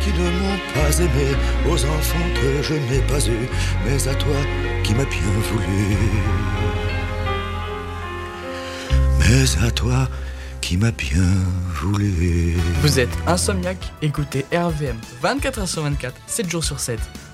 qui ne m'ont pas aimé, aux enfants que je n'ai pas eus, mais à toi qui m'as bien voulu. Mais à toi qui m'as bien voulu. Vous êtes Insomniac, écoutez RVM 24h sur 24, 7 jours sur 7.